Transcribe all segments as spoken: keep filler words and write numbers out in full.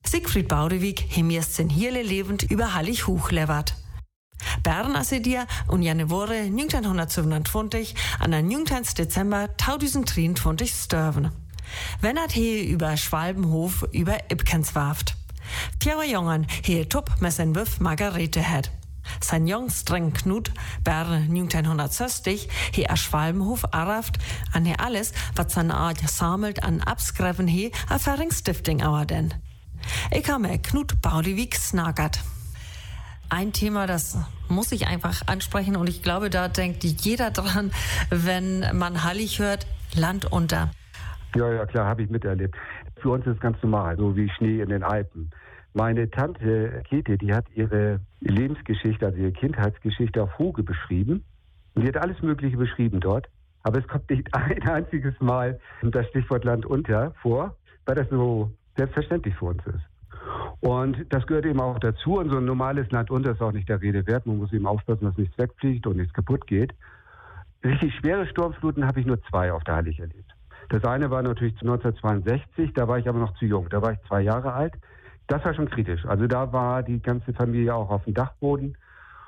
Siegfried Baudewig hemiers sin hele lebend über Hallig hochlevert. Bern also dir und jene Woche neunzehnhundertsiebenundzwanzig an den neunzehnten Dezember tausenddreiundzwanzig sterben. Wenn er hier über Schwalbenhof über Ipkens warft. Vier Jungen hier top mit sein Wiff Margarete hat. Sein Jung streng Knut Bern neunzehnhundertsechzig hier a Schwalbenhof araft an hier alles, was seine Art sammelt an Absgräven hier a Verringsstifting auer denn. Ich habe Knut Baudewig snagert. Ein Thema, das muss ich einfach ansprechen und ich glaube, da denkt jeder dran, wenn man Hallig hört, Land unter. Ja, ja, klar, habe ich miterlebt. Für uns ist es ganz normal, so wie Schnee in den Alpen. Meine Tante Käthe, die hat ihre Lebensgeschichte, also ihre Kindheitsgeschichte auf Hoge beschrieben. Und die hat alles Mögliche beschrieben dort. Aber es kommt nicht ein einziges Mal das Stichwort Land unter vor, weil das so selbstverständlich für uns ist. Und das gehört eben auch dazu. Und so ein normales Land unter ist auch nicht der Rede wert. Man muss eben aufpassen, dass nichts wegfliegt und nichts kaputt geht. Richtig schwere Sturmfluten habe ich nur zwei auf der Hallig erlebt. Das eine war natürlich neunzehnhundertzweiundsechzig, da war ich aber noch zu jung. Da war ich zwei Jahre alt. Das war schon kritisch. Also da war die ganze Familie auch auf dem Dachboden.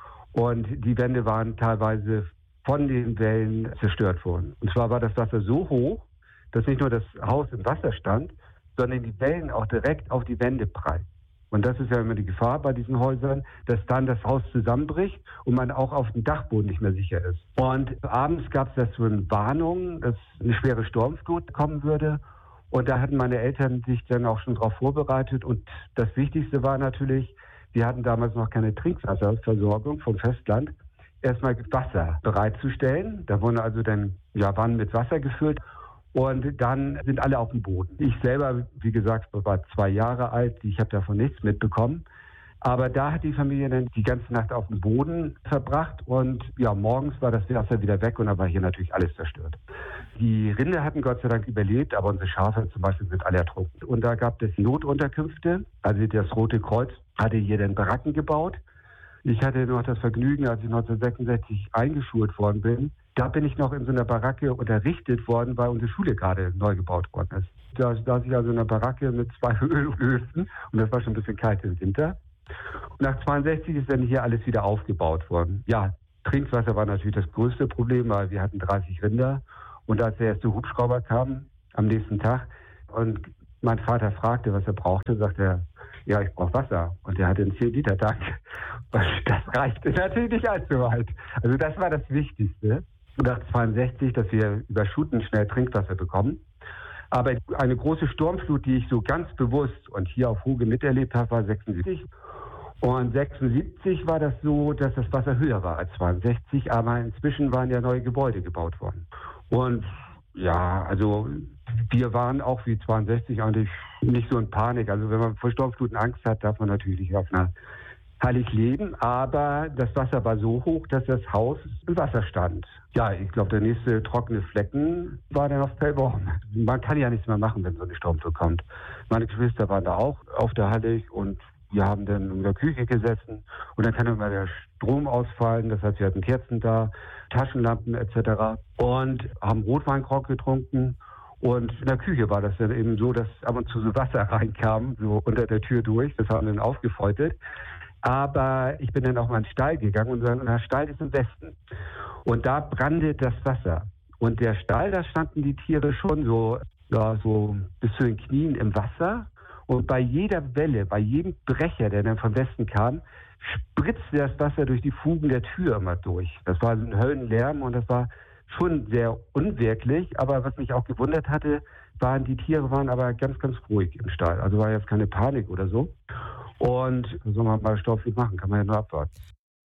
Und die Wände waren teilweise von den Wellen zerstört worden. Und zwar war das Wasser so hoch, dass nicht nur das Haus im Wasser stand, sondern die Wellen auch direkt auf die Wände prallen. Und das ist ja immer die Gefahr bei diesen Häusern, dass dann das Haus zusammenbricht und man auch auf dem Dachboden nicht mehr sicher ist. Und abends gab es dazu eine Warnung, dass eine schwere Sturmflut kommen würde. Und da hatten meine Eltern sich dann auch schon darauf vorbereitet. Und das Wichtigste war natürlich, wir hatten damals noch keine Trinkwasserversorgung vom Festland, erstmal Wasser bereitzustellen. Da wurden also dann ja, Wannen mit Wasser gefüllt. Und dann sind alle auf dem Boden. Ich selber, wie gesagt, war zwei Jahre alt. Ich habe davon nichts mitbekommen. Aber da hat die Familie dann die ganze Nacht auf dem Boden verbracht. Und ja, morgens war das Wasser wieder weg und da war hier natürlich alles zerstört. Die Rinder hatten Gott sei Dank überlebt, aber unsere Schafe zum Beispiel sind alle ertrunken. Und da gab es Notunterkünfte. Also das Rote Kreuz hatte hier dann Baracken gebaut. Ich hatte noch das Vergnügen, als ich neunzehnhundertsechsundsechzig eingeschult worden bin. Da bin ich noch in so einer Baracke unterrichtet worden, weil unsere Schule gerade neu gebaut worden ist. Da saß ich also in einer Baracke mit zwei Ölöfen und das war schon ein bisschen kalt im Winter. Und nach zweiundsechzig ist dann hier alles wieder aufgebaut worden. Ja, Trinkwasser war natürlich das größte Problem, weil wir hatten dreißig Rinder. Und als der erste Hubschrauber kam, am nächsten Tag, und mein Vater fragte, was er brauchte, sagte er, ja, ich brauche Wasser. Und er hatte einen zehn Liter Tank. Und das reichte natürlich nicht allzu weit. Also das war das Wichtigste. Nach zweiundsechzig, dass wir über Schuten schnell Trinkwasser bekommen. Aber eine große Sturmflut, die ich so ganz bewusst und hier auf Hoge miterlebt habe, war sechsundsiebzig. Und sechsundsiebzig war das so, dass das Wasser höher war als zweiundsechzig, aber inzwischen waren ja neue Gebäude gebaut worden. Und ja, also wir waren auch wie zweiundsechzig eigentlich nicht so in Panik. Also wenn man vor Sturmfluten Angst hat, darf man natürlich nicht auf einer Hallig leben, aber das Wasser war so hoch, dass das Haus im Wasser stand. Ja, ich glaube, der nächste trockene Flecken war dann auf Pellworm. Man kann ja nichts mehr machen, wenn so eine Sturmflut kommt. Meine Geschwister waren da auch auf der Hallig und wir haben dann in der Küche gesessen und dann kann immer der Strom ausfallen. Das heißt, wir hatten Kerzen da, Taschenlampen et cetera und haben Rotweingrog getrunken. Und in der Küche war das dann eben so, dass ab und zu so Wasser reinkam, so unter der Tür durch. Das haben wir dann aufgefeuchtet. Aber ich bin dann auch mal in den Stall gegangen und der Stall ist im Westen. Und da brannte das Wasser. Und der Stall, da standen die Tiere schon so, ja, so bis zu den Knien im Wasser. Und bei jeder Welle, bei jedem Brecher, der dann vom Westen kam, spritzte das Wasser durch die Fugen der Tür immer durch. Das war ein Höllenlärm und das war schon sehr unwirklich. Aber was mich auch gewundert hatte, waren, die Tiere waren aber ganz, ganz ruhig im Stall. Also war jetzt keine Panik oder so. Und was soll man bei Sturmflut machen? Kann man ja nur abwarten.